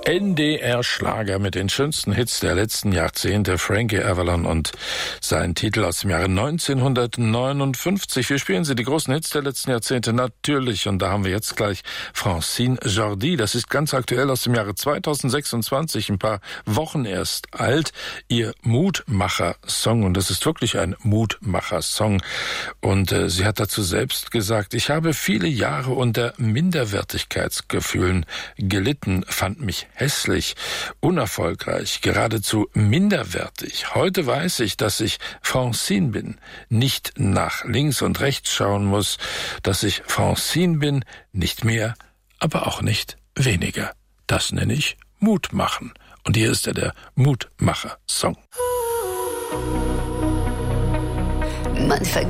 NDR-Schlager mit den schönsten Hits der letzten Jahrzehnte, Frankie Avalon und sein Titel aus dem Jahre 1959. Wir spielen Sie die großen Hits der letzten Jahrzehnte natürlich und da haben wir jetzt gleich Francine Jordi. Das ist ganz aktuell aus dem Jahre 2026, ein paar Wochen erst alt. Ihr Mutmacher-Song und das ist wirklich ein Mutmacher-Song. Und sie hat dazu selbst gesagt, ich habe viele Jahre unter Minderwertigkeitsgefühlen gelitten, fand mich hässlich, unerfolgreich, geradezu minderwertig. Heute weiß ich, dass ich Francine bin, nicht nach links und rechts schauen muss, dass ich Francine bin, nicht mehr, aber auch nicht weniger. Das nenne ich Mut machen. Und hier ist der Mutmacher-Song.